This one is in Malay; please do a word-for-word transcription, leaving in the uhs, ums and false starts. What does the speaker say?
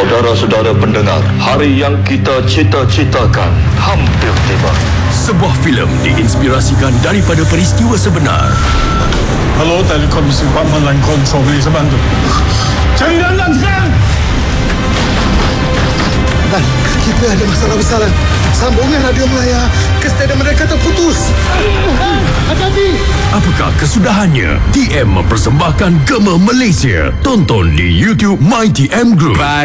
Saudara-saudara pendengar, hari yang kita cita-citakan hampir tiba. Sebuah filem diinspirasikan daripada peristiwa sebenar. Hello, Telekom Department Line Control, boleh saya bantu? Cari dandan sekarang! Dan kita ada masalah besar. Sambungan radio Melaya ke stadium mereka terputus. Hati-hati! Apakah kesudahannya? T M mempersembahkan Gema Malaysia. Tonton di YouTube My T M Group.